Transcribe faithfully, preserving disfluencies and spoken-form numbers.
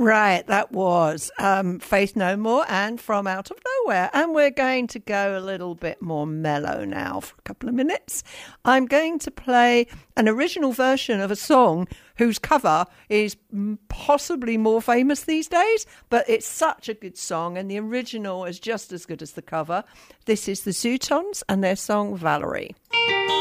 Right, that was um, Faith No More and From Out of Nowhere. And we're going to go a little bit more mellow now for a couple of minutes. I'm going to play an original version of a song whose cover is possibly more famous these days, but it's such a good song and the original is just as good as the cover. This is the Zootons and their song Valerie.